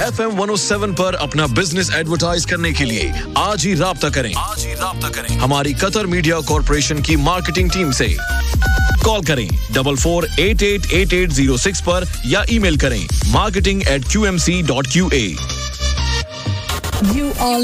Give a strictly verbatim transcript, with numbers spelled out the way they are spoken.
F M one O seven पर अपना business advertise करने के लिए आज ही राब्ता करें आज ही राब्ता करें हमारी कतर मीडिया कॉर्पोरेशन की मार्केटिंग टीम से। कॉल करें double four eight eight eight eight zero six पर या ईमेल करें marketing eight Q M C dot Q A. You are